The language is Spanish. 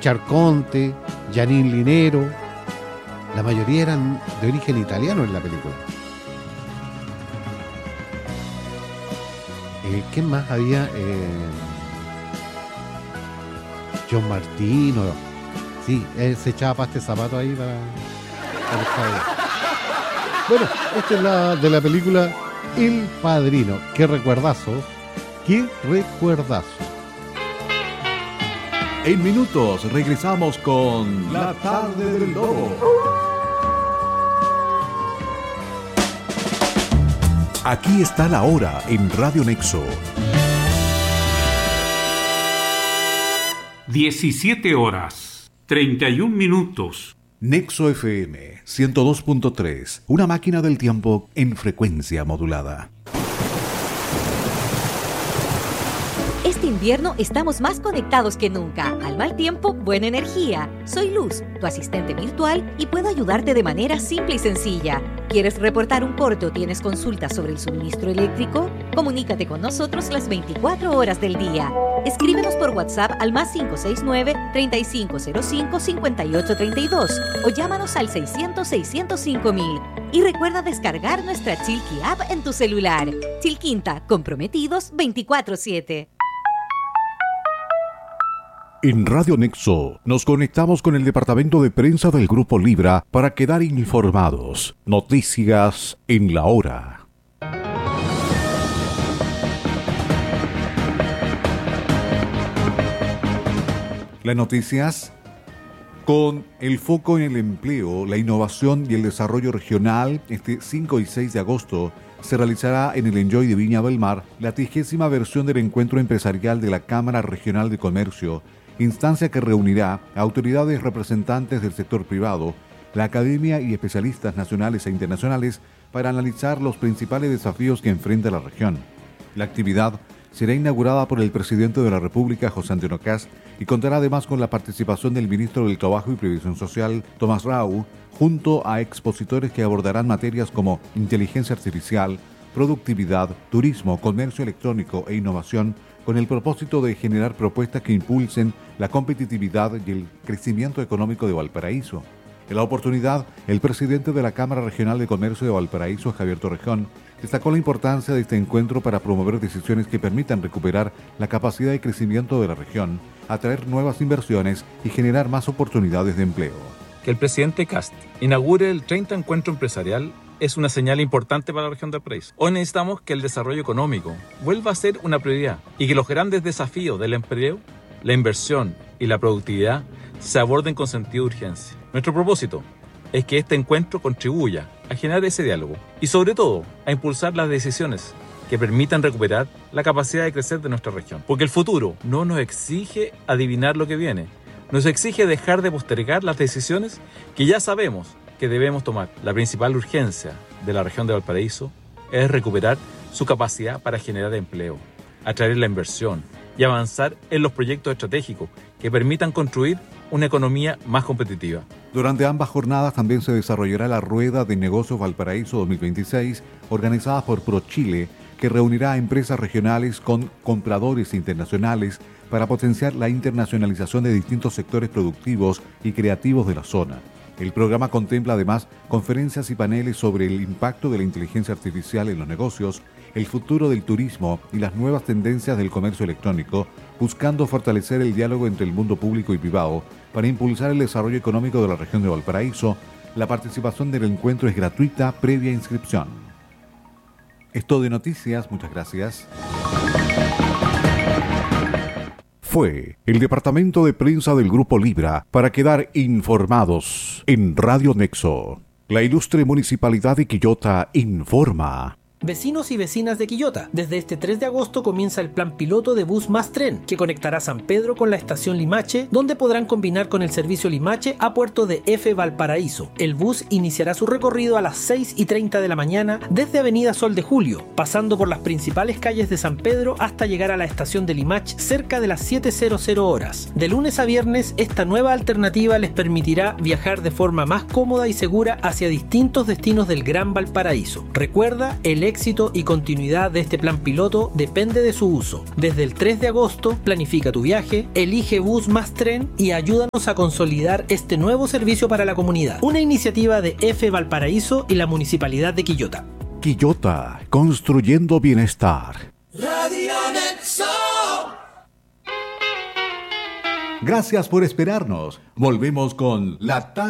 Charconte, Janine Linero. La mayoría eran de origen italiano en la película. ¿Quién más había? John Martino. Sí, se echaba pasta de zapato ahí para el padre. Bueno, esta es la de la película El Padrino. ¡Qué recuerdazo! ¡Qué recuerdazo! En minutos regresamos con La Tarde del Lobo. Aquí está la hora en Radio Nexo. 17 horas, 31 minutos. Nexo FM 102.3, una máquina del tiempo en frecuencia modulada. Este invierno estamos más conectados que nunca. Al mal tiempo, buena energía. Soy Luz, tu asistente virtual, y puedo ayudarte de manera simple y sencilla. ¿Quieres reportar un corte o tienes consultas sobre el suministro eléctrico? Comunícate con nosotros las 24 horas del día. Escríbenos por WhatsApp al +569 3505 5832 o llámanos al 600 605 000. Y recuerda descargar nuestra Chilqui app en tu celular. Chilquinta, comprometidos 24/7. En Radio Nexo nos conectamos con el departamento de prensa del Grupo Libra para quedar informados. Noticias en la hora. Las noticias con el foco en el empleo, la innovación y el desarrollo regional. Este 5 y 6 de agosto se realizará en el Enjoy de Viña del Mar la 30ª versión del encuentro empresarial de la Cámara Regional de Comercio, instancia que reunirá a autoridades representantes del sector privado, la academia y especialistas nacionales e internacionales para analizar los principales desafíos que enfrenta la región. La actividad será inaugurada por el presidente de la República, José Antonio Kast, y contará además con la participación del ministro del Trabajo y Previsión Social, Tomás Rau, junto a expositores que abordarán materias como inteligencia artificial, productividad, turismo, comercio electrónico e innovación, con el propósito de generar propuestas que impulsen la competitividad y el crecimiento económico de Valparaíso. En la oportunidad, el presidente de la Cámara Regional de Comercio de Valparaíso, Javier Torrejón, destacó la importancia de este encuentro para promover decisiones que permitan recuperar la capacidad de crecimiento de la región, atraer nuevas inversiones y generar más oportunidades de empleo. Que el presidente Kast inaugure el 30 Encuentro Empresarial es una señal importante para la región del país. Hoy necesitamos que el desarrollo económico vuelva a ser una prioridad y que los grandes desafíos del empleo, la inversión y la productividad se aborden con sentido de urgencia. Nuestro propósito es que este encuentro contribuya a generar ese diálogo y sobre todo a impulsar las decisiones que permitan recuperar la capacidad de crecer de nuestra región. Porque el futuro no nos exige adivinar lo que viene, nos exige dejar de postergar las decisiones que ya sabemos que debemos tomar. La principal urgencia de la región de Valparaíso es recuperar su capacidad para generar empleo, atraer la inversión y avanzar en los proyectos estratégicos que permitan construir una economía más competitiva. Durante ambas jornadas también se desarrollará la Rueda de Negocios Valparaíso 2026, organizada por ProChile, que reunirá a empresas regionales con compradores internacionales para potenciar la internacionalización de distintos sectores productivos y creativos de la zona. El programa contempla además conferencias y paneles sobre el impacto de la inteligencia artificial en los negocios, el futuro del turismo y las nuevas tendencias del comercio electrónico, buscando fortalecer el diálogo entre el mundo público y privado para impulsar el desarrollo económico de la región de Valparaíso. La participación del encuentro es gratuita previa inscripción. Es todo de noticias, muchas gracias. Fue el departamento de prensa del Grupo Libra para quedar informados en Radio Nexo. La ilustre Municipalidad de Quillota informa. Vecinos y vecinas de Quillota, desde este 3 de agosto comienza el plan piloto de Bus Más Tren, que conectará San Pedro con la estación Limache, donde podrán combinar con el servicio Limache a Puerto de F. Valparaíso. El bus iniciará su recorrido a las 6:30 de la mañana desde Avenida Sol de Julio, pasando por las principales calles de San Pedro hasta llegar a la estación de Limache cerca de las 7:00 horas. De lunes a viernes, esta nueva alternativa les permitirá viajar de forma más cómoda y segura hacia distintos destinos del Gran Valparaíso. Recuerda, el éxito y continuidad de este plan piloto depende de su uso. Desde el 3 de agosto, planifica tu viaje, elige Bus más Tren y ayúdanos a consolidar este nuevo servicio para la comunidad. Una iniciativa de F Valparaíso y la Municipalidad de Quillota. Quillota, construyendo bienestar. Radio Nexo. Gracias por esperarnos. Volvemos con La